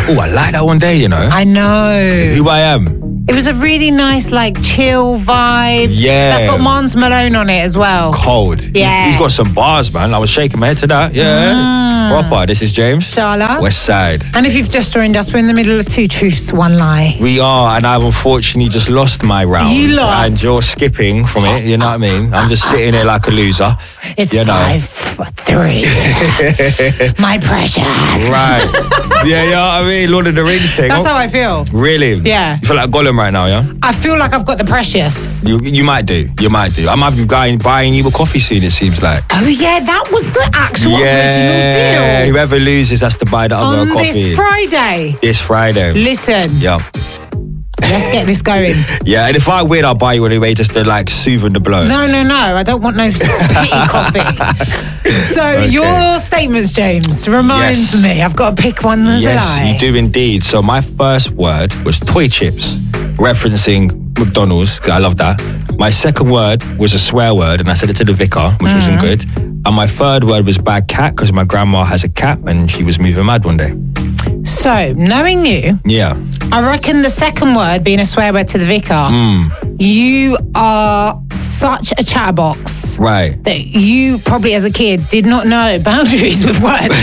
Oh, I like that one day, you know. I know. Who I Am. It was a really nice, like, chill vibes. Yeah. That's got Mons Malone on it as well. Cold. Yeah. He's got some bars, man. I was shaking my head to that. Yeah. Proper. This is James. Shala. West Side. And if you've just joined us, we're in the middle of 2 truths, 1 lie. We are, and I've unfortunately just lost my round. You lost. And you're skipping from it, you know what I mean? I'm just sitting here like a loser. It's you know. 5-3. My precious. Right. Yeah, you know what I mean? Lord of the Rings thing. That's how I feel. Really? Yeah. You feel like Gollum right now, yeah? I feel like I've got the precious. You might do. You might do. I might be buying you a coffee soon, it seems like. Oh, yeah, that was the actual original deal. Whoever loses has to buy the other On coffee. this Friday. This Friday. Listen. Yeah. Let's get this going. Yeah, and if I win, I'll buy you anyway, just to like soothe the blow. No. I don't want no pity coffee. So your statements, James, reminds me. I've got to pick one that's a lie. Yes, you do indeed. So my first word was toy chips, referencing McDonald's. I love that. My second word was a swear word, and I said it to the vicar, which wasn't good. And my third word was bad cat, because my grandma has a cat, and she was moving mad one day. So, knowing you, I reckon the second word being a swear word to the vicar, you are such a chatterbox. Right. That you probably as a kid did not know boundaries with words.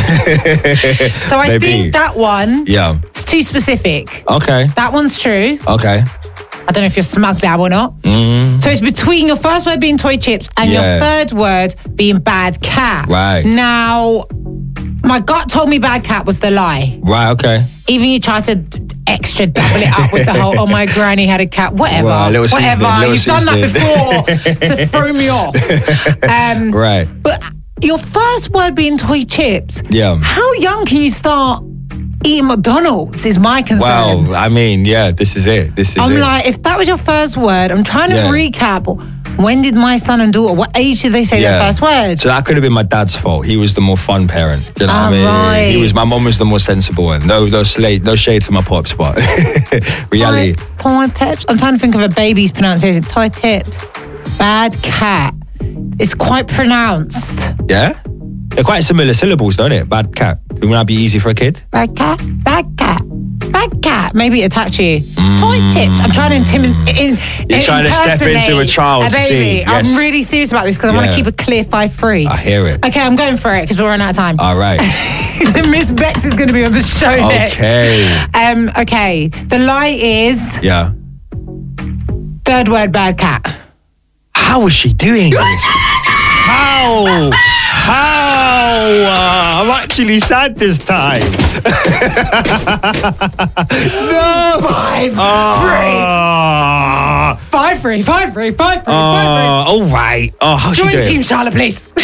So I think that one is too specific. Okay. That one's true. Okay. I don't know if you're smug now or not. So it's between your first word being toy chips and your third word being bad cat. Right. Now, my gut told me bad cat was the lie. Right, okay. Even you tried to extra double it up with the whole, oh, my granny had a cat. Whatever. Well, whatever. You've done that before to throw me off. Right. But your first word being toy chips. Yeah. How young can you start eating McDonald's is my concern. Well, I mean, this is it. I'm like, if that was your first word, I'm trying to recap. When did my son and daughter, what age did they say their first word? So that could have been my dad's fault. He was the more fun parent. Do you know what I mean? Right. My mum was the more sensible one. No shade to my pops, but reality. Toy tips. I'm trying to think of a baby's pronunciation. Toy tips. Bad cat. It's quite pronounced. Yeah? They're quite similar syllables, don't it? Bad cat. Wouldn't that be easy for a kid? Bad cat. Bad cat. Bad cat. Maybe attach you. Toy tips. I'm trying to intimidate. You're trying to step into a child to see. Yes. I'm really serious about this because I want to keep a clear 5-3. I hear it. Okay, I'm going for it because we're running out of time. All right. Miss Bex is going to be on the show next. Okay. Okay. The lie is... Yeah. Third word, bad cat. How was she doing this? How? I'm actually sad this time. No. 5-3. 5-3. All right. Oh, how's she Join doing? Team Charlotte, please.